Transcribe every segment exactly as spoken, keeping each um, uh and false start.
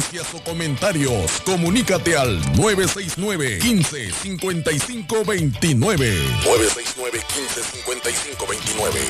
Denuncias o comentarios, comunícate al nueve seis nueve, quince, cincuenta y cinco veintinueve. nueve seis nueve, quince, cincuenta y cinco veintinueve.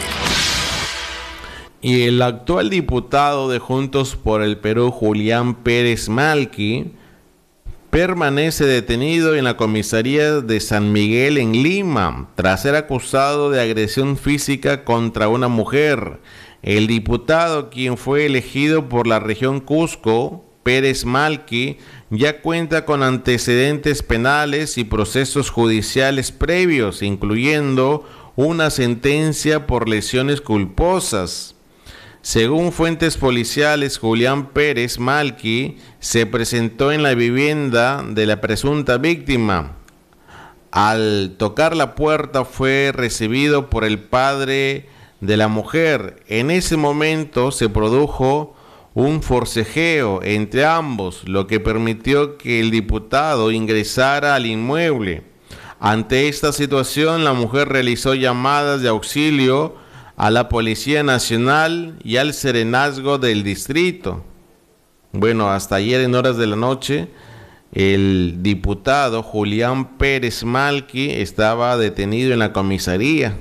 Y el actual diputado de Juntos por el Perú, Julián Pérez Malqui, permanece detenido en la comisaría de San Miguel en Lima tras ser acusado de agresión física contra una mujer. El diputado, quien fue elegido por la región Cusco, Pérez Malqui, ya cuenta con antecedentes penales y procesos judiciales previos, incluyendo una sentencia por lesiones culposas. Según fuentes policiales, Julián Pérez Malqui se presentó en la vivienda de la presunta víctima. Al tocar la puerta fue recibido por el padre de la mujer. En ese momento se produjo un forcejeo entre ambos, lo que permitió que el diputado ingresara al inmueble. Ante esta situación, la mujer realizó llamadas de auxilio a la Policía Nacional y al Serenazgo del distrito. Bueno, hasta ayer en horas de la noche, el diputado Julián Pérez Malqui estaba detenido en la comisaría.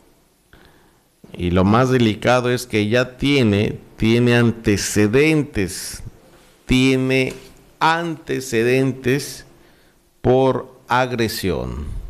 Y lo más delicado es que ya tiene, tiene antecedentes, tiene antecedentes por agresión.